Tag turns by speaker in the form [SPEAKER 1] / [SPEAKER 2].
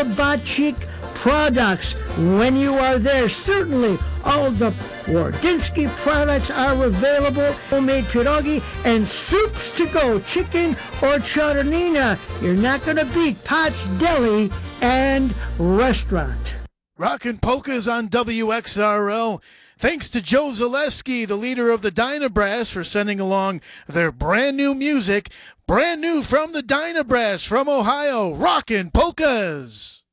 [SPEAKER 1] the Botchik products when you are there. Certainly, all the Wardinsky products are available. Homemade pierogi and soups to go, chicken or chornina. You're not going to beat Pat's Deli and Restaurant.
[SPEAKER 2] Rockin' Polkas on WXRL. Thanks to Joe Zaleski, the leader of the Dynabrass, for sending along their brand new music. Brand new from the Dynabrass from Ohio. Rockin' Polkas.